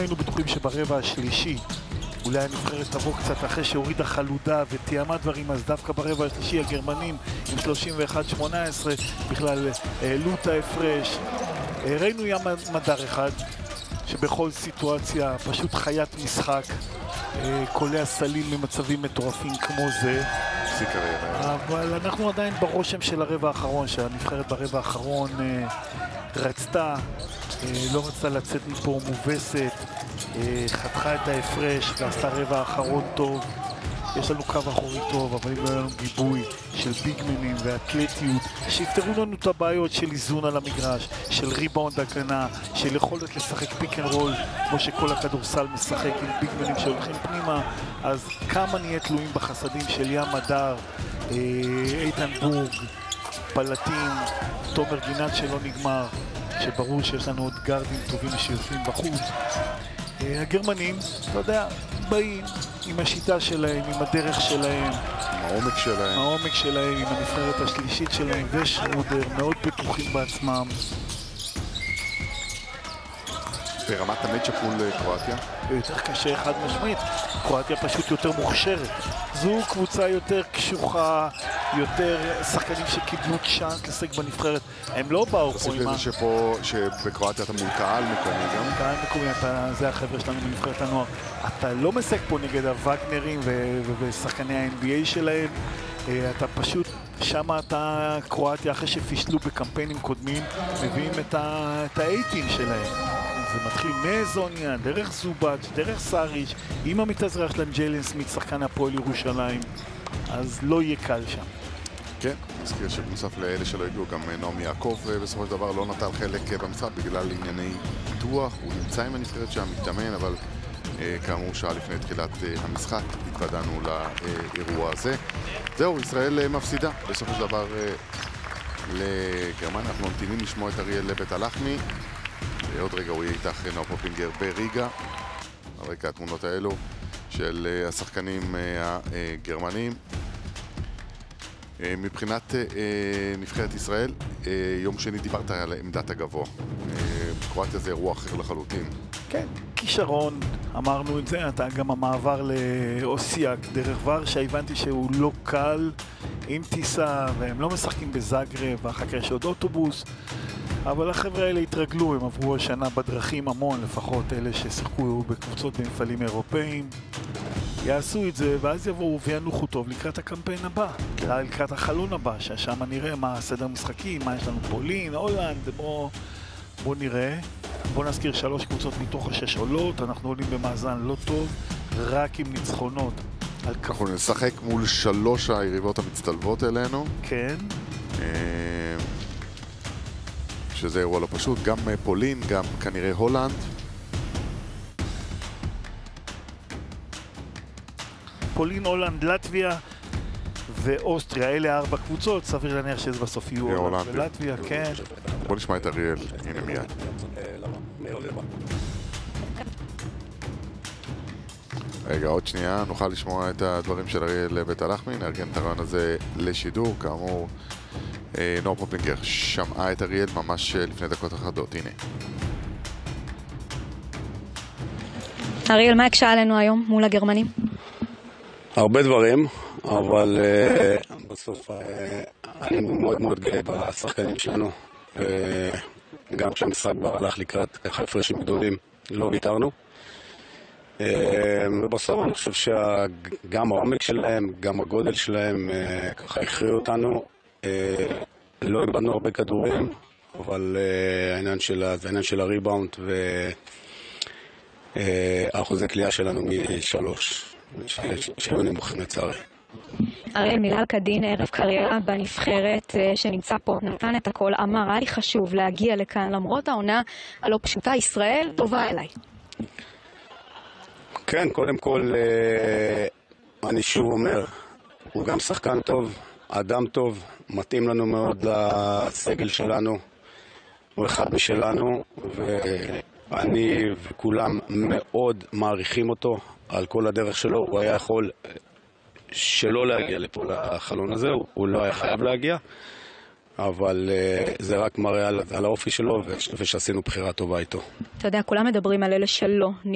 היינו בטוחים שברבע השלישי אולי הנבחרת תבוא קצת אחרי שהורידה חלודה ותיאמה דברים, אז דווקא ברבע השלישי הגרמנים עם 31-18 בכלל העלו את ההפרש. ראינו ים מדר אחד שבכל סיטואציה פשוט חיית משחק, קולע סלים ממצבים מטורפים כמו זה. אבל אנחנו עדיין ברושם של הרבע האחרון, שהנבחרת ברבע האחרון רצתה, לא רצתה לצאת מפה מובסת, חתכה את ההפרש ועשתה רבע האחרון טוב. יש לנו קו אחורי טוב, אבל אם לא היה לנו גיבוי של ביגמנים ואתלטיות שיפתרו לנו את הבעיות של איזון על המגרש, של ריבאונד הגנה, של יכולת לשחק פיק אנד רול כמו שכל הכדורסל משחק עם ביגמנים שהולכים פנימה, אז כמה נהיה תלויים בחסדים של ים מדר, איתן בורג, פלטין, תומר גינת שלא נגמר, שברור שיש לנו עוד גרדים טובים שיושבים בחוץ. הגרמנים, אתה יודע, באים עם השיטה שלהם, עם הדרך שלהם, עם העומק שלהם, עם הנבחרת השלישית שלהם ושרודר, מאוד בטוחים בעצמם. ברמת המצ'אפ מול קרואטיה? יותר קשה, חד משמעית. קרואטיה פשוט יותר מוכשרת. זו קבוצה יותר קשוחה, יותר שחקנים שקיבלו צ'אנס לשחק בנבחרת. הם לא באו פה עם תוסיף לזה שבקרואטיה אתה מול קהל מקומי גם? קהל מקומי, זה החבר'ה שלנו בנבחרת הנוער. אתה לא משחק פה נגד הווגנרים ושחקני ה-NBA שלהם. אתה פשוט, שמה אתה קרואטיה אחרי שפישלו בקמפיינים קודמים, מביאים את ה-18 שלהם. זה מתחיל מזוניה, דרך זובאץ', דרך סאריץ', עם המתאזרח שלהם ג'יילן סמית, שחקן הפועל ירושלים, אז לא יהיה קל שם. כן, נזכיר שבנוסף לאלה שלא הגיעו, גם נעמי יעקב בסופו של דבר לא נטל חלק במשחק בגלל ענייני פיתוח. הוא נמצא עם הנבחרת שם, מתאמן, אבל כאמור שעה לפני תחילת המשחק התוודענו לאירוע הזה. זהו, ישראל מפסידה בסופו של דבר לגרמניה. אנחנו ממתינים לשמוע את אריאל בית הלחמי. עוד רגע הוא יהיה איתך נאור פופינגר בריגה. על רקע התמונות האלו של השחקנים הגרמנים. מבחינת נבחרת ישראל, יום שני דיברת על עמדת הגבוה. קרואטיה זה אירוע אחר לחלוטין. כן, כישרון, אמרנו את זה, אתה גם המעבר לאוסיאק דרך ורשה, הבנתי שהוא לא קל עם טיסה, והם לא משחקים בזאגרב, ואחר כך יש עוד אוטובוס, אבל החבר'ה האלה התרגלו, הם עברו השנה בדרכים המון, לפחות אלה ששיחקו בקבוצות במפעלים אירופאים, יעשו את זה, ואז יבואו וינוחו טוב לקראת הקמפיין הבא, לקראת החלון הבא, ששם נראה מה הסדר משחקים, מה יש לנו פולין, הולנד, בוא נראה. בוא נזכיר 3 קבוצות מתוך 6 עולות, אנחנו עולים במאזן לא טוב, רק עם ניצחונות. אנחנו נשחק מול 3 היריבות המצטלבות אלינו. כן. שזה אירוע לא פשוט, גם פולין, גם כנראה הולנד. פולין, הולנד, לטביה ואוסטריה, אלה 4 קבוצות, סביר להניח שזה בסוף יהיו הולנד ולטביה, כן. בוא נשמע את אריאל, הנה מיד. רגע, עוד שנייה, נוכל לשמוע את הדברים של אריאל בית הלחמי, נארגן את הרעיון הזה לשידור, כאמור, נאור פופינגר שמעה את אריאל ממש לפני דקות אחדות, הנה. אריאל, מה הקשה עלינו היום מול הגרמנים? הרבה דברים, אבל בסוף אני מאוד מאוד גאה בשחקנים שלנו. גם כשהמשחק הלך לקראת הפרשים גדולים, לא ויתרנו. ובסוף אני חושב שגם העומק שלהם, גם הגודל שלהם ככה הכריעו אותנו. לא איבדנו הרבה כדורים, אבל זה העניין של הריבאונד והאחוזי קליעה שלנו מ3 שהיו נמוכים לצערי. אריאל, מילה על קדין, ערב קריירה בנבחרת שנמצא פה, נתן את הכל, אמר, היה לי חשוב להגיע לכאן, למרות העונה הלא פשוטה, ישראל טובה אליי. כן, קודם כל, אני שוב אומר, הוא גם שחקן טוב, אדם טוב, מתאים לנו מאוד לסגל שלנו, הוא אחד משלנו, ואני וכולם מאוד מעריכים אותו על כל הדרך שלו. הוא היה יכול שלא להגיע לפה לחלון הזה, הוא לא היה חייב להגיע, אבל זה רק מראה על האופי שלו ושעשינו בחירה טובה איתו. אתה יודע, כולם מדברים על אלה שלא